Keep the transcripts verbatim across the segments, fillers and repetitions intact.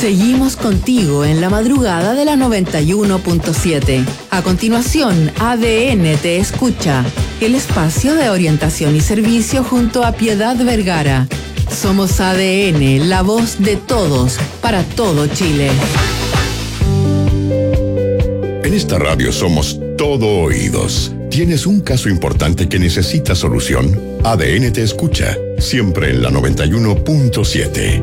Seguimos contigo en la madrugada de la noventa y uno punto siete. A continuación, A D N Te Escucha, el espacio de orientación y servicio junto a Piedad Vergara. Somos A D N, la voz de todos, para todo Chile. En esta radio somos todo oídos. ¿Tienes un caso importante que necesita solución? A D N Te Escucha, siempre en la noventa y uno punto siete.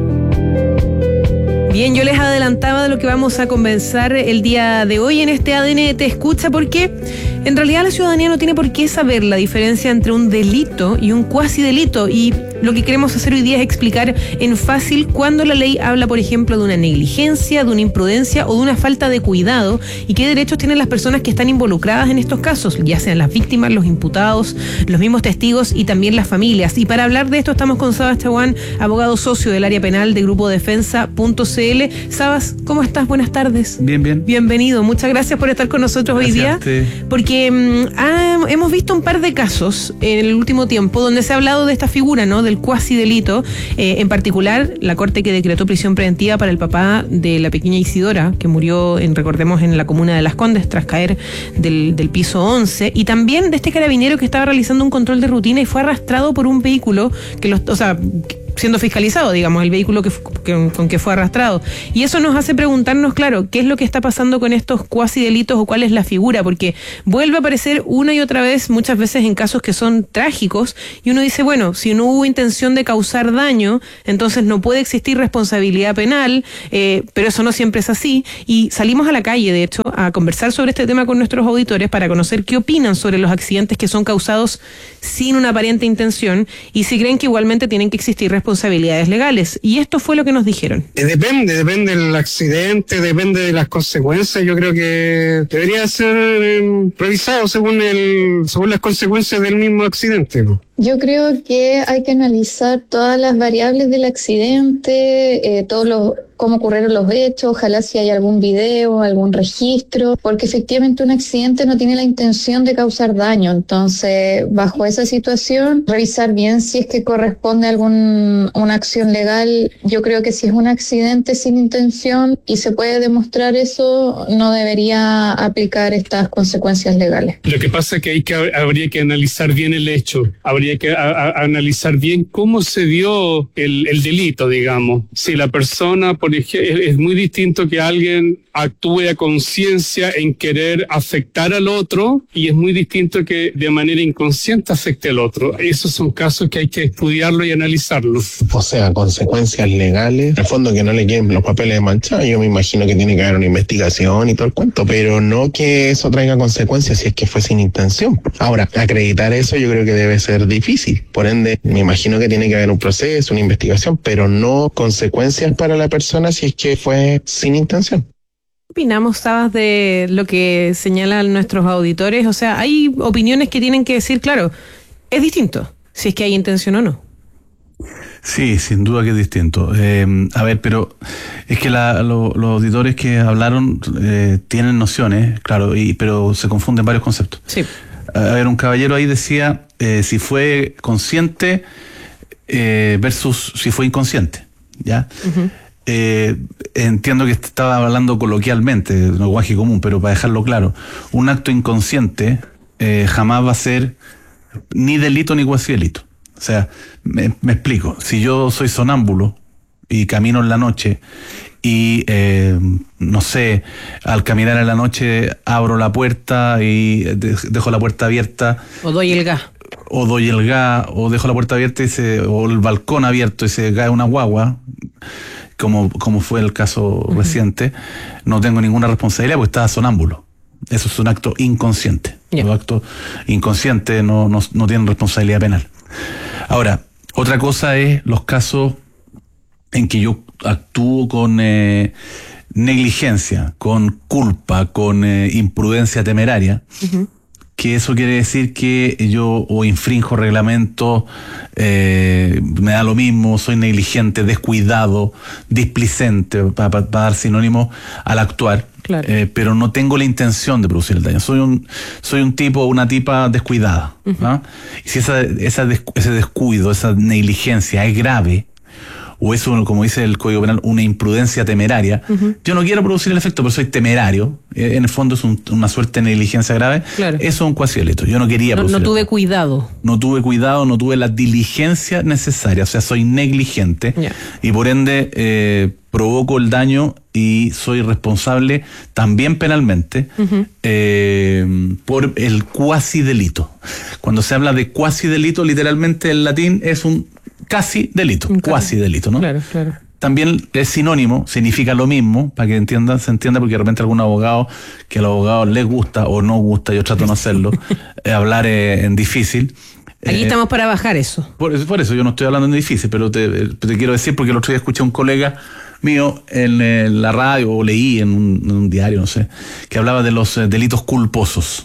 Bien, yo les adelantaba de lo que vamos a conversar el día de hoy en este A D N Te Escucha, porque en realidad la ciudadanía no tiene por qué saber la diferencia entre un delito y un cuasi delito, y lo que queremos hacer hoy día es explicar en fácil cuando la ley habla, por ejemplo, de una negligencia, de una imprudencia o de una falta de cuidado, y qué derechos tienen las personas que están involucradas en estos casos, ya sean las víctimas, los imputados, los mismos testigos y también las familias. Y para hablar de esto estamos con Sabas Chaguán, abogado socio del área penal de Grupo Defensa punto c l. Sabas, ¿cómo estás? Buenas tardes. Bien, bien. Bienvenido. Muchas gracias por estar con nosotros Gracias hoy día. Porque um, ah, hemos visto un par de casos en el último tiempo donde se ha hablado de esta figura, ¿no? Del cuasi delito. Eh, en particular, la Corte que decretó prisión preventiva para el papá de la pequeña Isidora, que murió, en, recordemos, en la comuna de Las Condes tras caer del, del piso once. Y también de este carabinero que estaba realizando un control de rutina y fue arrastrado por un vehículo que los, o sea, siendo fiscalizado, digamos, el vehículo que, que, con que fue arrastrado. Y eso nos hace preguntarnos, claro, ¿qué es lo que está pasando con estos cuasi delitos o cuál es la figura? Porque vuelve a aparecer una y otra vez, muchas veces en casos que son trágicos, y uno dice, bueno, si no hubo intención de causar daño, entonces no puede existir responsabilidad penal, eh, pero eso no siempre es así. Y salimos a la calle, de hecho, a conversar sobre este tema con nuestros auditores para conocer qué opinan sobre los accidentes que son causados sin una aparente intención y si creen que igualmente tienen que existir responsabilidades legales. Y esto fue lo que nos dijeron. Depende, depende del accidente, depende de las consecuencias. Yo creo que debería ser eh, revisado según el según las consecuencias del mismo accidente. Yo creo que hay que analizar todas las variables del accidente, eh, todos los cómo ocurrieron los hechos, ojalá si hay algún video, algún registro, porque efectivamente un accidente no tiene la intención de causar daño. Entonces, bajo esa situación, revisar bien si es que corresponde a algún, una acción legal. Yo creo que si es un accidente sin intención y se puede demostrar eso, no debería aplicar estas consecuencias legales. Lo que pasa es que, hay que habría que analizar bien el hecho, habría que a, a, analizar bien cómo se dio el, el delito, digamos. Si la persona, por ejemplo, es muy distinto que alguien actúe a conciencia en querer afectar al otro, y es muy distinto que de manera inconsciente afecte al otro. Esos son casos que hay que estudiarlo y analizarlo. O sea, consecuencias legales, en el fondo que no le queden los papeles manchados. Yo me imagino que tiene que haber una investigación y todo el cuento, pero no que eso traiga consecuencias si es que fue sin intención. Ahora, acreditar eso yo creo que debe ser difícil, por ende me imagino que tiene que haber un proceso, una investigación, pero no consecuencias para la persona si es que fue sin intención. ¿Qué opinamos, Sabas, de lo que señalan nuestros auditores? O sea, hay opiniones que tienen que decir, claro, es distinto si es que hay intención o no. Sí, sin duda que es distinto. Eh, a ver, pero es que la, lo, los auditores que hablaron eh, tienen nociones, claro, y, pero se confunden varios conceptos. Sí. A ver, un caballero ahí decía eh, si fue consciente eh, versus si fue inconsciente, ¿ya? Uh-huh. Eh, entiendo que estaba hablando coloquialmente, no lenguaje común, pero para dejarlo claro, un acto inconsciente eh, jamás va a ser ni delito ni cuasi delito. O sea, me, me explico, si yo soy sonámbulo y camino en la noche y eh, no sé, al caminar en la noche abro la puerta y de, dejo la puerta abierta, o doy el gas o doy el gas o dejo la puerta abierta y se, o el balcón abierto y se cae una guagua, como, como fue el caso uh-huh. reciente, no tengo ninguna responsabilidad porque estaba sonámbulo. Eso es un acto inconsciente. Yeah. Los actos inconscientes no, no, no tienen responsabilidad penal. Ahora, otra cosa es los casos en que yo actúo con eh, negligencia, con culpa, con eh, imprudencia temeraria, uh-huh. que eso quiere decir que yo o infrinjo reglamentos, eh, me da lo mismo, soy negligente, descuidado, displicente, para pa, pa dar sinónimo al actuar, claro. eh, pero no tengo la intención de producir el daño. Soy un soy un tipo, una tipa descuidada. Uh-huh. ¿no? Y si esa, esa des, ese descuido, esa negligencia es grave, o es, un, como dice el Código Penal, una imprudencia temeraria, uh-huh. yo no quiero producir el efecto, pero soy temerario, eh, en el fondo es un, una suerte de negligencia grave, claro. eso es un cuasi delito, yo no quería no, producir no tuve cuidado. No tuve cuidado, no tuve la diligencia necesaria, o sea, soy negligente, yeah. y por ende eh, provoco el daño y soy responsable también penalmente uh-huh. eh, por el cuasi delito. Cuando se habla de cuasi delito, literalmente en latín es un casi delito, claro. cuasi delito, ¿no? Claro, claro. También es sinónimo, significa lo mismo, para que entiendan, se entienda, porque de repente algún abogado, que a los abogados les gusta o no gusta, yo trato de no hacerlo, eh, hablar eh, en difícil. Aquí eh, estamos para bajar eso. Por, por eso yo no estoy hablando en difícil, pero te, te quiero decir, porque el otro día escuché a un colega mío en, en la radio, o leí en un, en un diario, no sé, que hablaba de los eh, delitos culposos.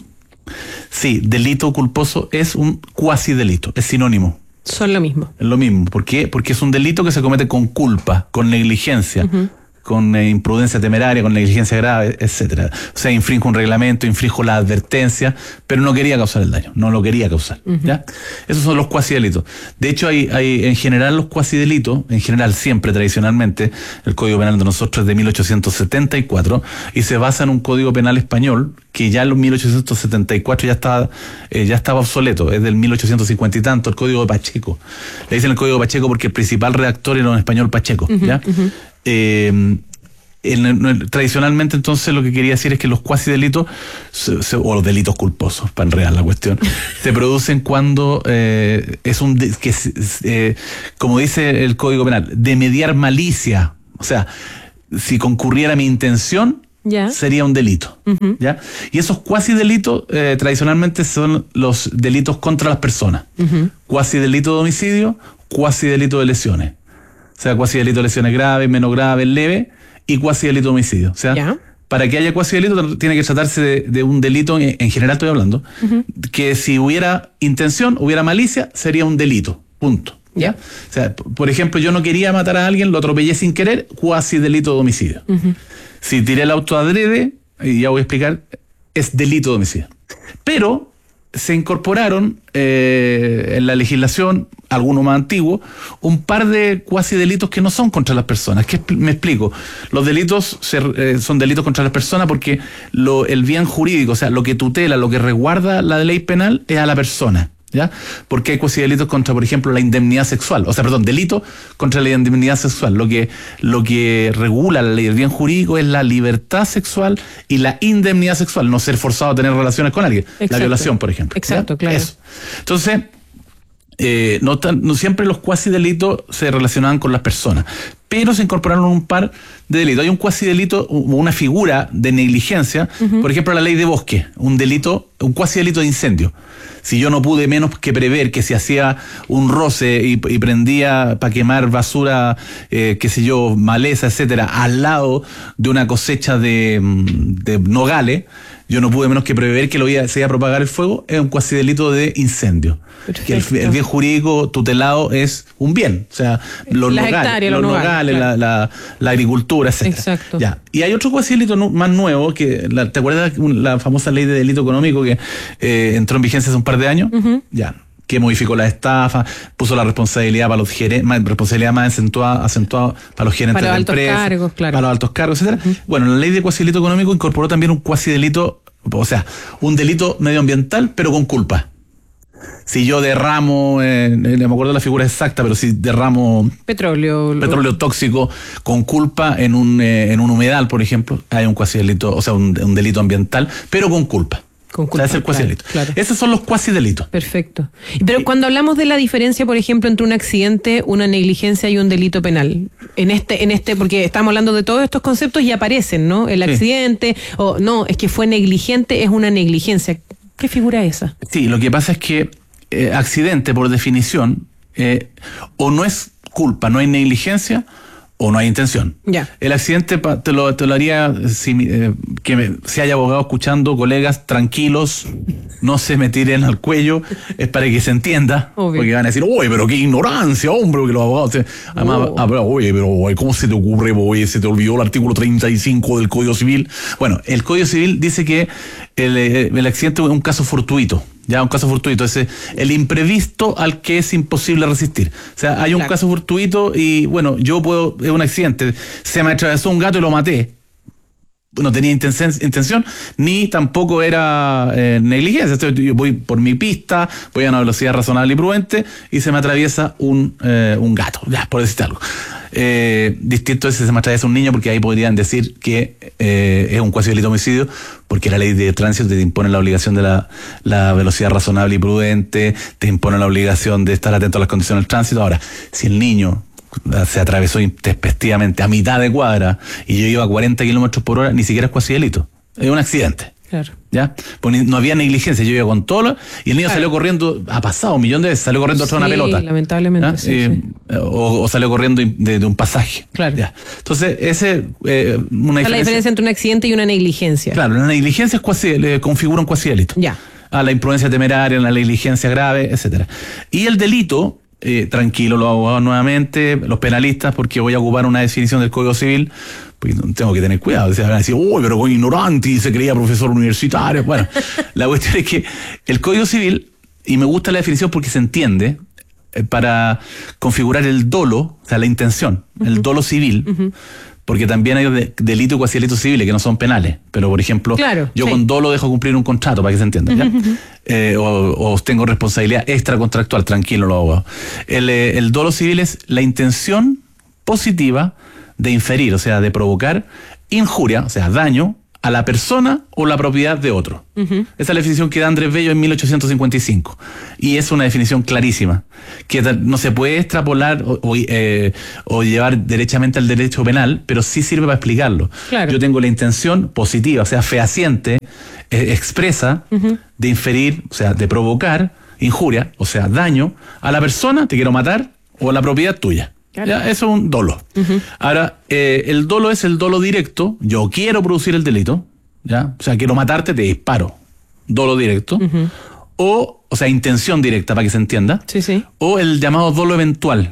Sí, delito culposo es un cuasi delito, es sinónimo. Son lo mismo. Es lo mismo. ¿Por qué? Porque es un delito que se comete con culpa, con negligencia, uh-huh. con eh, imprudencia temeraria, con negligencia grave, etcétera. O sea, infrinjo un reglamento, infrinjo la advertencia, pero no quería causar el daño, no lo quería causar. Uh-huh. ¿Ya? Esos son los cuasi delitos. De hecho, hay, hay en general los cuasi delitos, en general siempre, tradicionalmente, el Código Penal de nosotros es de mil ochocientos setenta y cuatro y se basa en un Código Penal español que ya en mil ochocientos setenta y cuatro ya estaba, eh, ya estaba obsoleto, es del mil ochocientos cincuenta y tanto, el Código de Pacheco. Le dicen el Código de Pacheco porque el principal redactor era un español Pacheco, uh-huh, ¿ya? Uh-huh. Eh, en, en, tradicionalmente, entonces, lo que quería decir es que los cuasi delitos, se, se, o los delitos culposos, para enredar la cuestión, se producen cuando eh, es un, de, que eh, como dice el Código Penal, de mediar malicia, o sea, si concurriera mi intención, ¿ya? Sería un delito, uh-huh. ¿ya? Y esos cuasi delitos eh, tradicionalmente son los delitos contra las personas, uh-huh. cuasi delito de homicidio, cuasi delito de lesiones, o sea, cuasi delito de lesiones graves, menos graves, leves, y cuasi delito de homicidio. O sea, ¿ya? Para que haya cuasi delito tiene que tratarse de, de un delito, en, en general estoy hablando, uh-huh. que si hubiera intención, hubiera malicia, sería un delito, punto. ¿Ya? O sea, por ejemplo, yo no quería matar a alguien, lo atropellé sin querer, cuasi delito de homicidio. Uh-huh. Si tiré el auto adrede, y ya voy a explicar, es delito de homicidio. Pero se incorporaron eh, en la legislación, algunos más antiguos, un par de cuasi delitos que no son contra las personas. ¿Qué me explico? Los delitos se, eh, son delitos contra las personas porque lo, el bien jurídico, o sea, lo que tutela, lo que resguarda la ley penal es a la persona. ¿Ya? Porque hay cuasi delitos contra, por ejemplo, la indemnidad sexual, o sea, perdón, delito contra la indemnidad sexual. Lo que, lo que regula la ley del bien jurídico es la libertad sexual y la indemnidad sexual, no ser forzado a tener relaciones con alguien. Exacto. La violación, por ejemplo. Exacto, ¿ya? Claro. Eso. Entonces, eh, no, tan, no siempre los cuasi delitos se relacionaban con las personas, pero se incorporaron un par de delitos. Hay un cuasi delito, una figura de negligencia, uh-huh. por ejemplo, la ley de bosque, un delito, un cuasi delito de incendio. Si yo no pude menos que prever que si hacía un roce y, y prendía para quemar basura, eh, qué sé yo, maleza, etcétera, al lado de una cosecha de, de nogales, yo no pude menos que prever que lo iba, se iba a propagar el fuego, es un cuasi delito de incendio. Que el, el bien jurídico tutelado es un bien, o sea, los Las nogales, hectáreas, los los nogales, claro. la, la, la agricultura, etcétera. Exacto. Ya. Y hay otro cuasi delito no, más nuevo, que la, ¿te acuerdas la famosa ley de delito económico que eh, entró en vigencia hace un par de años? Uh-huh. Ya. Que modificó la estafa, puso la responsabilidad para los gerentes, responsabilidad más acentuada, acentuada para los gerentes para de altos empresas, cargos, claro. para los altos cargos, etcétera. Uh-huh. Bueno, la ley de cuasi delito económico incorporó también un cuasi delito, o sea, un delito medioambiental, pero con culpa. Si yo derramo, eh, no me acuerdo la figura exacta, pero si derramo petróleo, petróleo lo... tóxico con culpa en un eh, en un humedal, por ejemplo, hay un cuasi delito, o sea, un, un delito ambiental, pero con culpa. Con culpa, o sea, es el cuasi claro, delito. Claro. Esos son los cuasi delitos. Perfecto. Pero cuando hablamos de la diferencia, por ejemplo, entre un accidente, una negligencia y un delito penal, en este, en este, porque estamos hablando de todos estos conceptos y aparecen, ¿no? El accidente, sí. o no, es que fue negligente, es una negligencia. ¿Qué figura es esa? Sí, lo que pasa es que eh, accidente, por definición, eh, o no es culpa, no hay negligencia, o no hay intención. Ya. El accidente te lo, te lo haría si, eh, que me, si hay abogados escuchando, colegas, tranquilos, no se me tiren al cuello, es para que se entienda. Obvio. Porque van a decir, oye, pero qué ignorancia, hombre, porque los abogados se, además, oh. ah, pero, oye, pero oye, ¿cómo se te ocurre? Oye, se te olvidó el artículo treinta y cinco del Código Civil. Bueno, el Código Civil dice que el, el accidente es un caso fortuito. Ya, un caso fortuito, ese el imprevisto al que es imposible resistir. O sea, hay un Claro. caso fortuito y, bueno, yo puedo, es un accidente, se me atravesó un gato y lo maté. No tenía intención, intención ni tampoco era eh, negligencia. Estoy- Yo voy por mi pista, voy a una velocidad razonable y prudente y se me atraviesa un, eh, un gato, ya, por decirte algo. Eh, distinto es si se me atraviesa un niño, porque ahí podrían decir que eh, es un cuasi delito de homicidio, porque la ley de tránsito te impone la obligación de la, la velocidad razonable y prudente, te impone la obligación de estar atento a las condiciones del tránsito. Ahora, si el niño se atravesó intempestivamente a mitad de cuadra y yo iba a cuarenta kilómetros por hora, ni siquiera es cuasi delito, es un accidente. Claro. ¿Ya? Pues ni- no había negligencia, yo iba con todo lo- y el niño Claro. salió corriendo, ha pasado un millón de veces, salió corriendo atrás de Sí, una pelota. lamentablemente, ¿Ya? sí, Eh, sí. O, o salió corriendo de, de un pasaje. Claro. ¿Ya? Entonces, ese eh, una ¿Cuál es la diferencia. diferencia entre un accidente y una negligencia? Claro, la negligencia es cuasi, le configura un cuasi delito. Ya. A la imprudencia temeraria, la negligencia grave, etcétera. Y el delito, eh, tranquilo los abogados nuevamente, los penalistas, porque voy a ocupar una definición del Código Civil, pues tengo que tener cuidado. O sea, van a decir, uy, pero con ignorante y se creía profesor universitario. Bueno, la cuestión es que el Código Civil, y me gusta la definición porque se entiende, eh, para configurar el dolo, o sea, la intención, el dolo civil, porque también hay de- delito y cuasi delitos civiles que no son penales. Pero, por ejemplo, Claro, yo sí. con dolo dejo cumplir un contrato, para que se entienda, ¿ya? Eh, o, o tengo responsabilidad extracontractual, tranquilo los abogados. El, eh, el dolo civil es la intención positiva de inferir, o sea, de provocar injuria, o sea, daño a la persona o la propiedad de otro. Esa es la definición que da Andrés Bello en mil ochocientos cincuenta y cinco. Y es una definición clarísima, que ta- no se puede extrapolar o, o, eh, o llevar derechamente al derecho penal, pero sí sirve para explicarlo. Claro. Yo tengo la intención positiva, o sea, fehaciente, eh, expresa, de inferir, o sea, de provocar injuria, o sea, daño a la persona, te quiero matar, o a la propiedad tuya. Claro. Ya, eso es un dolo. Ahora, eh, el dolo es el dolo directo. Yo quiero producir el delito, ¿ya? O sea, quiero matarte, te disparo. Dolo directo. O, o sea, intención directa, para que se entienda. Sí, sí. O el llamado dolo eventual.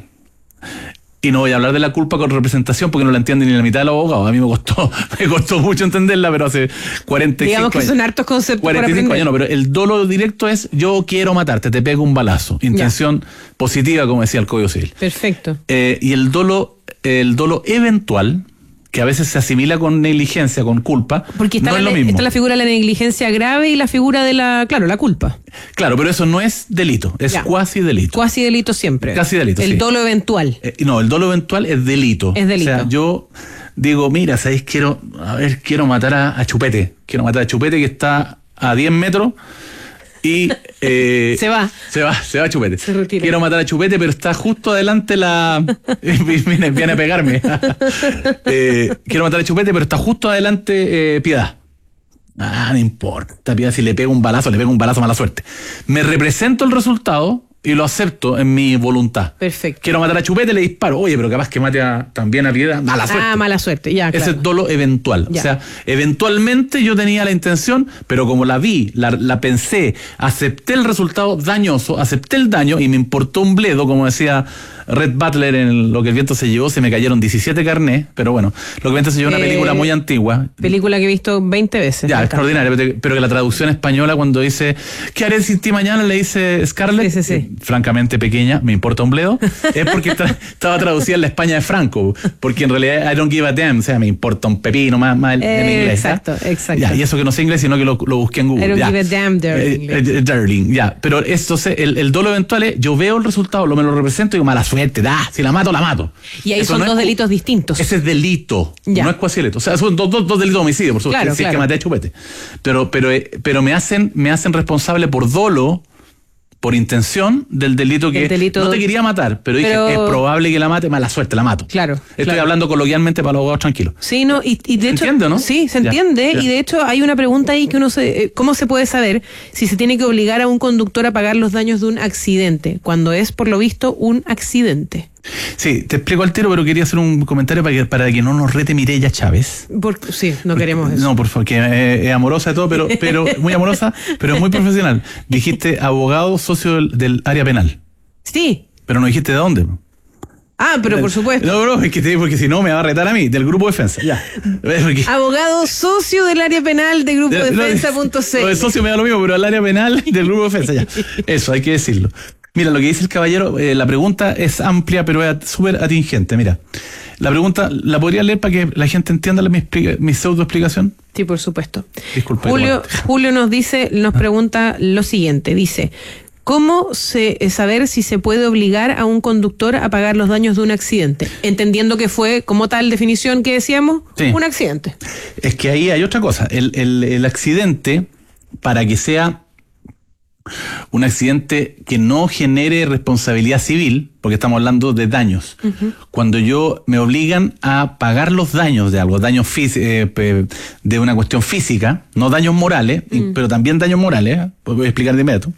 Y no voy a hablar de la culpa con representación porque no la entienden ni la mitad de los abogados. A mí me costó, me costó mucho entenderla, pero hace cuarenta y cinco Digamos que años. son hartos conceptos para cuarenta y cinco aprender. años, no, pero el dolo directo es yo quiero matarte, te pego un balazo. Intención positiva, como decía el Código Civil. Perfecto. Eh, y el dolo, el dolo eventual, que a veces se asimila con negligencia, con culpa, Porque está, no la, es lo ne- mismo. está la figura de la negligencia grave y la figura de la, claro, la culpa. Claro, pero eso no es delito, es Ya. cuasi delito. Cuasi delito siempre. Casi delito, El sí. dolo eventual. Eh, no, el dolo eventual es delito. Es delito. O sea, yo digo, mira, ¿sabéis? Quiero, a ver, quiero matar a, a Chupete. Quiero matar a Chupete que está a diez metros y... eh, Se va. Se va, se va Chupete. Se retira. Quiero matar a Chupete, pero está justo adelante la... viene, viene a pegarme. Eh, quiero matar a Chupete, pero está justo adelante eh, Piedad. Ah, no importa, Piedad, si le pego un balazo, le pego un balazo, mala suerte. Me represento el resultado y lo acepto en mi voluntad. Perfecto. Quiero matar a Chupete, le disparo. Oye, pero capaz que mate a, también a Piedad. Mala suerte. Ah, mala suerte. Ya, Ese claro. es dolo eventual. Ya. O sea, eventualmente yo tenía la intención, pero como la vi, la, la pensé, acepté el resultado dañoso, acepté el daño y me importó un bledo, como decía Red Butler en Lo que el viento se llevó, se me cayeron diecisiete carnés, pero bueno, Lo que el viento se llevó es una Eh, película muy antigua. Película que he visto veinte veces. Ya, Me encanta. extraordinaria, pero, pero que la traducción española cuando dice ¿qué haré sin ti mañana? Le dice Scarlett, Sí, sí, sí. eh, francamente pequeña, me importa un bledo, es porque tra- estaba traducida en la España de Franco, porque en realidad I don't give a damn, o sea, me importa un pepino más, más en Eh, inglés. ¿ya? exacto, exacto. Ya, y eso que no sé inglés, sino que lo, lo busqué en Google. I don't ya. give a damn, darling. Eh, eh, darling, ya. Pero esto se- el, el dolo eventual es, yo veo el resultado, lo me lo represento y digo, mala suerte, da, si la mato, la mato. Y ahí Eso son no es dos cu- delitos distintos. Ese es delito, Ya. no es cuasi delito. O sea, son dos, dos, dos delitos de homicidio, por supuesto, Claro, si es que claro. maté a Chupete. Pero, pero, eh, pero me hacen, me hacen responsable por dolo, por intención del delito que El delito- no te quería matar, pero dije, Pero- es probable que la mate, mala suerte, la mato. Claro, Estoy claro. hablando coloquialmente para los abogados tranquilos. Sí, no, y, y de ¿Se hecho. entiende, no? Sí, se Ya, entiende. ya. Y de hecho hay una pregunta ahí que uno se. eh, ¿Cómo se puede saber si se tiene que obligar a un conductor a pagar los daños de un accidente? Cuando es, por lo visto, un accidente. Sí, te explico al tiro, pero quería hacer un comentario para que, para que no nos rete Mireya Chávez. Por- sí, no queremos eso. No, por favor, que eh, es amorosa y todo, pero, pero muy amorosa, pero es muy profesional. Dijiste abogado socio del, del área penal, Sí, pero no dijiste de dónde. Ah, pero por supuesto. No, bro, es que te, porque si no me va a retar a mí, del grupo defensa. Ya. Porque, abogado socio del área penal de grupo de, defensa punto c. No, el socio me da lo mismo, pero el área penal del grupo defensa, ya. Eso, hay que decirlo. Mira, lo que dice el caballero, eh, la pregunta es amplia, pero es súper atingente. Mira, la pregunta, ¿la podría leer para que la gente entienda la, mi, mi pseudo explicación? Sí, por supuesto. Disculpe. Julio, Julio nos dice, nos pregunta lo siguiente, dice... ¿Cómo se, saber si se puede obligar a un conductor a pagar los daños de un accidente? Entendiendo que fue, como tal definición que decíamos, sí, un accidente. Es que ahí hay otra cosa. El, el, el accidente, para que sea un accidente que no genere responsabilidad civil, porque estamos hablando de daños. Uh-huh. Cuando yo me obligan a pagar los daños de algo, daños eh, de una cuestión física, no daños morales, uh-huh, pero también daños morales, ¿eh? Voy a explicar de inmediato.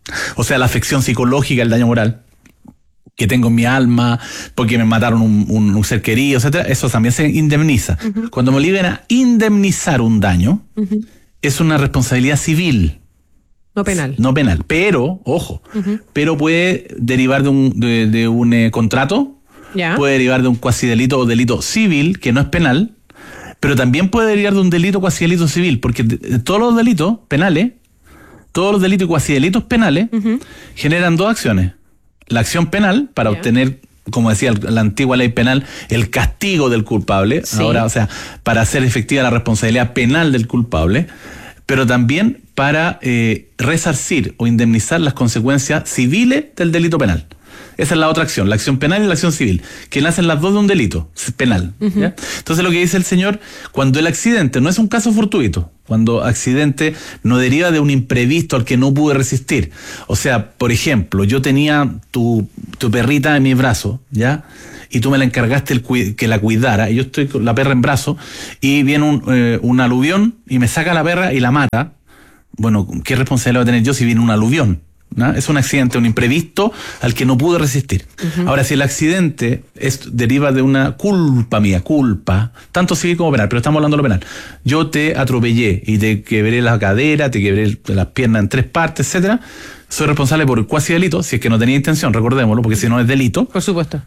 O sea, la afección psicológica, el daño moral que tengo en mi alma, porque me mataron un, un, un ser querido, etcétera, eso también se indemniza. Uh-huh. Cuando me obligan a indemnizar un daño, uh-huh, es una responsabilidad civil. No penal. No penal. Pero, ojo, uh-huh, pero puede derivar de un, de, de un eh, contrato, ¿ya? Puede derivar de un cuasidelito o delito civil, que no es penal, pero también puede derivar de un delito cuasidelito civil, porque de, de todos los delitos penales, todos los delitos y cuasidelitos penales, uh-huh, generan dos acciones. La acción penal, para, yeah, obtener, como decía la antigua ley penal, el castigo del culpable. Sí. Ahora, o sea, para hacer efectiva la responsabilidad penal del culpable, pero también para eh, resarcir o indemnizar las consecuencias civiles del delito penal. Esa es la otra acción, la acción penal y la acción civil, que nacen las dos de un delito penal. Uh-huh. ¿Ya? Entonces lo que dice el señor, cuando el accidente no es un caso fortuito, cuando accidente no deriva de un imprevisto al que no pude resistir. O sea, por ejemplo, yo tenía tu, tu perrita en mis brazos, ¿ya? Y tú me la encargaste el, que la cuidara, y yo estoy con la perra en brazos, y viene un, eh, un aluvión y me saca la perra y la mata. Bueno, ¿qué responsabilidad voy a tener yo si viene un aluvión? ¿No? Es un accidente, un imprevisto al que no pude resistir. Uh-huh. Ahora, si el accidente es, deriva de una culpa mía, culpa, tanto civil como penal, pero estamos hablando de lo penal. Yo te atropellé y te quebré la cadera, te quebré las piernas en tres partes, etcétera. Soy responsable por el cuasi delito, si es que no tenía intención, recordémoslo, porque si no es delito. Por supuesto.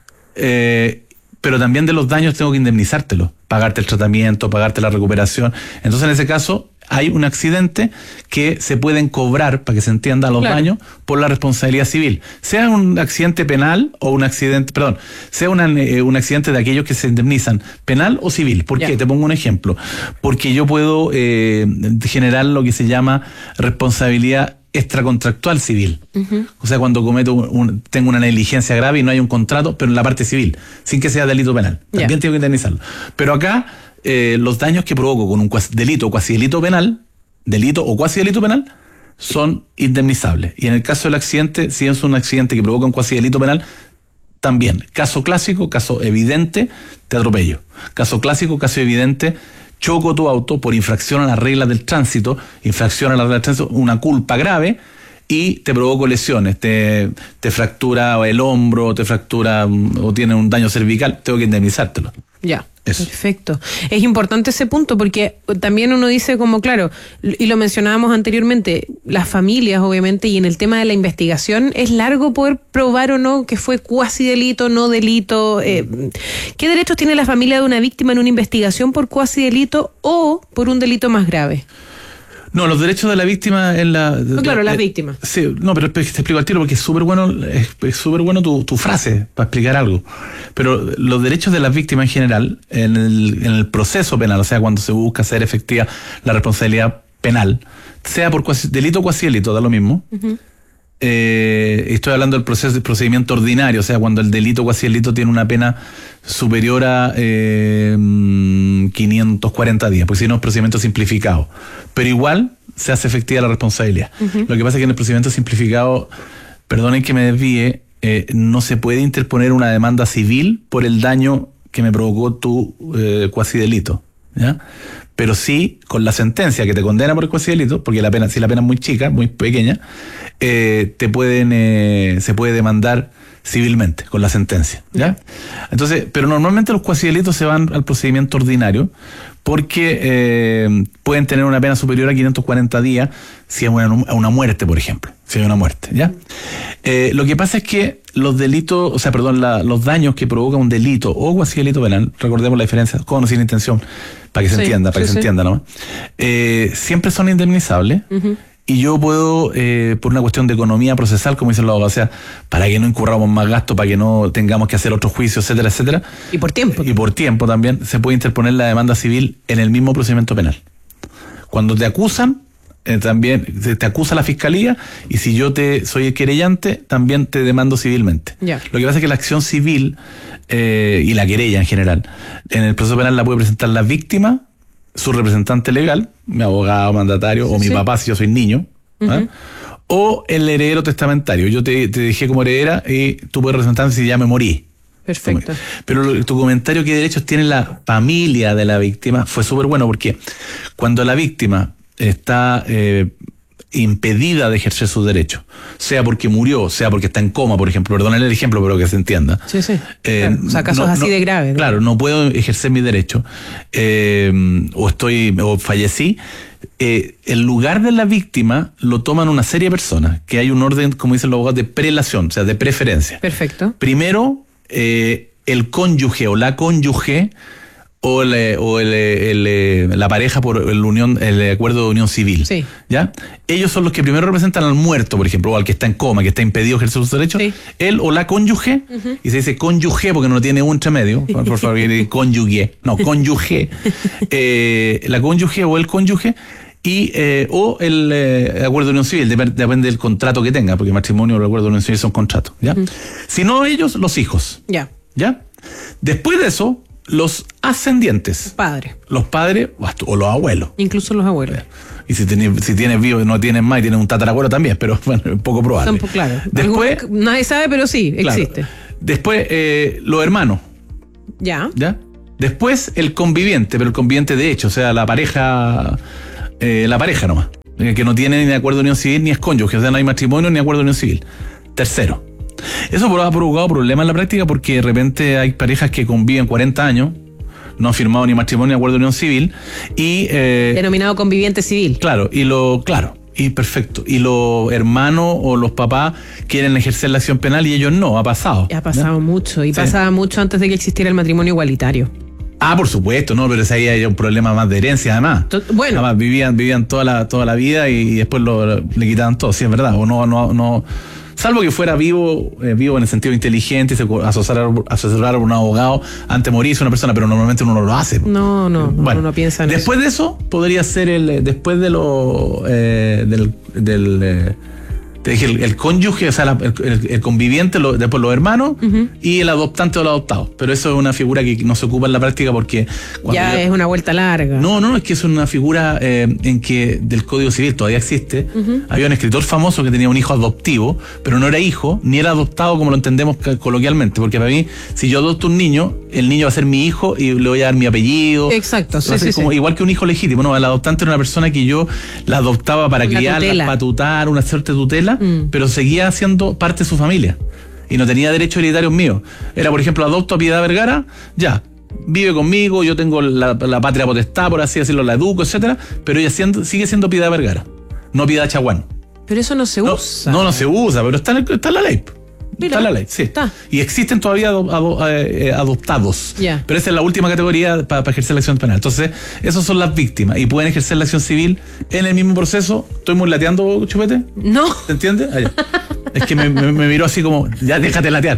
Eh, pero también de los daños tengo que indemnizártelo, pagarte el tratamiento, pagarte la recuperación. Entonces, en ese caso, hay un accidente que se pueden cobrar, para que se entienda, los claro. daños por la responsabilidad civil. Sea un accidente penal o un accidente, perdón, sea una, eh, un accidente de aquellos que se indemnizan, penal o civil. ¿Por yeah. qué? Te pongo un ejemplo. Porque yo puedo eh, generar lo que se llama responsabilidad extracontractual civil. Uh-huh. O sea, cuando cometo un, un, tengo una negligencia grave y no hay un contrato, pero en la parte civil, sin que sea delito penal. También yeah. tengo que indemnizarlo. Pero acá, eh, los daños que provoco con un cuasi, delito o cuasi delito penal, delito o cuasi delito penal, son indemnizables. Y en el caso del accidente, si es un accidente que provoca un cuasi delito penal, también. Caso clásico, caso evidente, te atropello. Caso clásico, caso evidente, choco tu auto por infracción a las reglas del tránsito, infracción a las reglas del tránsito, una culpa grave, y te provoco lesiones, te, te fractura el hombro, te fractura o tiene un daño cervical, tengo que indemnizártelo. Ya, eso. Perfecto. Es importante ese punto porque también uno dice como, claro, y lo mencionábamos anteriormente, las familias obviamente, y en el tema de la investigación, es largo poder probar o no que fue cuasi delito, no delito. Eh, ¿Qué derechos tiene la familia de una víctima en una investigación por cuasi delito o por un delito más grave? No, los derechos de la víctima en la... No, claro, eh, las víctimas. Sí, no, pero te explico al tiro porque es súper bueno, es, es súper bueno tu, tu frase para explicar algo. Pero los derechos de las víctimas en general, en el, en el proceso penal, o sea, cuando se busca hacer efectiva la responsabilidad penal, sea por cuasi, delito o cuasi delito, da lo mismo. Uh-huh. Eh, estoy hablando del proceso del procedimiento ordinario, o sea, cuando el delito o cuasi delito tiene una pena superior a eh, quinientos cuarenta días, porque si no es procedimiento simplificado. Pero igual se hace efectiva la responsabilidad. Uh-huh. Lo que pasa es que en el procedimiento simplificado, perdonen que me desvíe, eh, no se puede interponer una demanda civil por el daño que me provocó tu eh, cuasi delito, ¿ya? Pero sí, con la sentencia que te condena por el cuasi delito, porque la pena, si la pena es muy chica, muy pequeña, eh, te pueden, eh, se puede demandar civilmente, con la sentencia, ¿ya? Entonces, pero normalmente los cuasi delitos se van al procedimiento ordinario porque eh, pueden tener una pena superior a quinientos cuarenta días si es una, una muerte, por ejemplo, si hay una muerte, ¿ya? Eh, lo que pasa es que los delitos, o sea, perdón, la, los daños que provoca un delito o cuasi delito penal, recordemos la diferencia, con o sin intención, para que se sí, entienda, para sí, que se sí. entienda, ¿no? Eh, siempre son indemnizables. Uh-huh. Y yo puedo, eh, por una cuestión de economía procesal, como dicen los abogados, o sea, para que no incurramos más gastos, para que no tengamos que hacer otros juicios, etcétera, etcétera. Y por tiempo. Y por tiempo también, se puede interponer la demanda civil en el mismo procedimiento penal. Cuando te acusan, eh, también te, te acusa la fiscalía, y si yo te soy el querellante, también te demando civilmente. Ya. Lo que pasa es que la acción civil, eh, y la querella en general, en el proceso penal la puede presentar la víctima, su representante legal, mi abogado mandatario, sí, o mi sí. papá si yo soy niño, uh-huh. ¿eh? o el heredero testamentario. Yo te, te dejé como heredera y tú puedes representarme si ya me morí. Perfecto. Pero lo, tu comentario, ¿qué derechos tiene la familia de la víctima? Fue súper bueno, porque cuando la víctima está eh, impedida de ejercer sus derechos, sea porque murió, sea porque está en coma, por ejemplo, perdónenle el ejemplo, pero que se entienda. Sí, sí. Eh, claro. O sea, casos no, así no, de graves. Claro, ¿no? no puedo ejercer mi derecho, eh, o estoy, o fallecí. Eh, el lugar de la víctima lo toman una serie de personas, que hay un orden, como dicen los abogados, de prelación, o sea, de preferencia. Perfecto. Primero, eh, el cónyuge o la cónyuge, o, el, o el, el, el, la pareja por el unión, el acuerdo de unión civil. Sí. ¿Ya? Ellos son los que primero representan al muerto, por ejemplo, o al que está en coma, que está impedido de ejercer sus derechos. Sí. Él o la cónyuge, uh-huh. y se dice cónyuge porque no tiene un entre medio, por favor, cónyuge, no, cónyuge. eh, la cónyuge o el cónyuge, y eh, o el eh, acuerdo de unión civil, dep- depende del contrato que tenga, porque matrimonio o el acuerdo de unión civil son contratos, ¿ya? Uh-huh. Si no ellos, los hijos. Ya. ¿Ya? Después de eso, los ascendientes. Padres. Los padres o los abuelos. Incluso los abuelos. Y si tienes, si tienes vivo, no tienes más y tienes un tatarabuelo también, pero bueno, es poco probable. Tampoco, claro. Después, Algunos, nadie sabe, pero sí, claro. existe. Después, eh, los hermanos. Ya. ¿Ya? Después, el conviviente, pero el conviviente de hecho, o sea, la pareja, eh, la pareja nomás, que no tiene ni acuerdo de unión civil ni es cónyuge, o sea, no hay matrimonio ni acuerdo de unión civil. Tercero. Eso ha provocado problemas en la práctica porque de repente hay parejas que conviven cuarenta años, no han firmado ni matrimonio ni acuerdo de unión civil, y eh, denominado conviviente civil. Claro, y lo, claro, y perfecto. Y los hermanos o los papás quieren ejercer la acción penal y ellos no, ha pasado. Ha pasado, ¿no? Mucho, y sí. pasaba mucho antes de que existiera el matrimonio igualitario. Ah, por supuesto, no, pero ahí hay un problema más de herencia, además. Bueno. Además, vivían, vivían toda la, toda la vida y, y después lo, le quitaban todo, sí, es verdad. O no, no, no. Salvo que fuera vivo, eh, vivo en el sentido inteligente, se asesorara asesorar a un abogado antes de morirse una persona, pero normalmente uno no lo hace. No, no, bueno, no piensa en después eso. de eso, podría ser el, después de lo, eh, del, del eh, te dije, el, el cónyuge, o sea, la, el, el conviviente, lo, después los hermanos, uh-huh. y el adoptante o el adoptado. Pero eso es una figura que no se ocupa en la práctica porque... Ya yo, es una vuelta larga. No, no, es que es una figura eh, en que del Código Civil todavía existe. Uh-huh. Había un escritor famoso que tenía un hijo adoptivo, pero no era hijo, ni era adoptado como lo entendemos coloquialmente. Porque para mí, si yo adopto un niño, el niño va a ser mi hijo y le voy a dar mi apellido. Exacto, sí, sí, como, sí. Igual que un hijo legítimo, ¿no? El adoptante era una persona que yo la adoptaba para una criarla, tutela. Para tutar, una suerte de tutela, mm. pero seguía siendo parte de su familia y no tenía derechos hereditarios míos. Era, por ejemplo, adopto a Piedad Vergara, ya, vive conmigo, yo tengo la, la patria potestad, por así decirlo, la educo, etcétera, pero ella siendo, sigue siendo Piedad Vergara, no Piedad Chaguán. Pero eso no se no, usa. No, no se usa, pero está en, el, está en la ley. Mira, está en la ley, sí. Está. Y existen todavía ado, ado, eh, adoptados. Yeah. Pero esa es la última categoría para pa ejercer la acción penal. Entonces, esos son las víctimas y pueden ejercer la acción civil en el mismo proceso. ¿Estoy muy lateando, Chupete? No. ¿Te entiendes? Ah, es que me, me, me miró así como, ya déjate latear.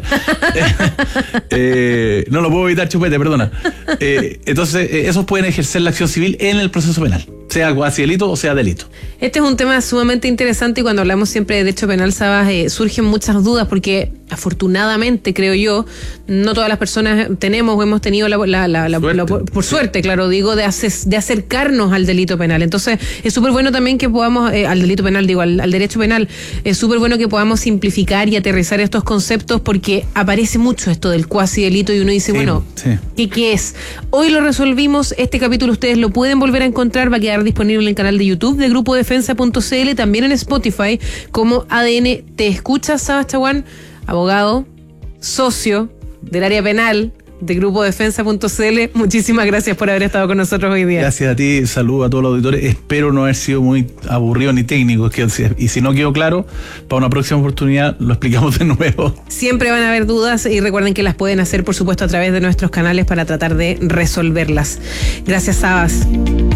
eh, no lo puedo evitar, Chupete, perdona. Eh, entonces, eh, esos pueden ejercer la acción civil en el proceso penal, sea cuasi delito o sea delito. Este es un tema sumamente interesante y cuando hablamos siempre de derecho penal, Sabas, eh, surgen muchas dudas porque afortunadamente, creo yo, no todas las personas tenemos o hemos tenido la, la, la, la, la por suerte, claro, digo, de, aces, de acercarnos al delito penal. Entonces, es súper bueno también que podamos, eh, al delito penal, digo, al, al derecho penal, es súper bueno que podamos simplificar y aterrizar estos conceptos porque aparece mucho esto del cuasi delito y uno dice, sí, bueno, sí. ¿qué, ¿qué es? Hoy lo resolvimos, este capítulo ustedes lo pueden volver a encontrar, va a quedar disponible en el canal de YouTube de grupo defensa punto c l, también en Spotify como A D N Te Escuchas. Sabas Chaguán, abogado, socio del área penal de Grupo Defensa punto c l. Muchísimas gracias por haber estado con nosotros hoy día. Gracias a ti, saludos a todos los auditores. Espero no haber sido muy aburrido ni técnico. Y si no quedó claro, para una próxima oportunidad lo explicamos de nuevo. Siempre van a haber dudas y recuerden que las pueden hacer, por supuesto, a través de nuestros canales para tratar de resolverlas. Gracias, Sabas.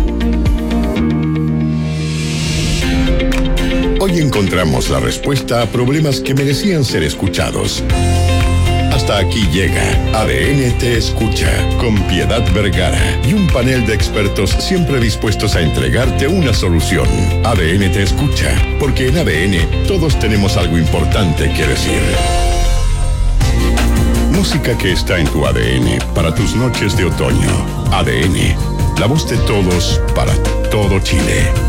Hoy encontramos la respuesta a problemas que merecían ser escuchados. Hasta aquí llega A D N Te Escucha, con Piedad Vergara y un panel de expertos siempre dispuestos a entregarte una solución. A D N Te Escucha, porque en A D N todos tenemos algo importante que decir. Música que está en tu A D N para tus noches de otoño. A D N, la voz de todos para todo Chile.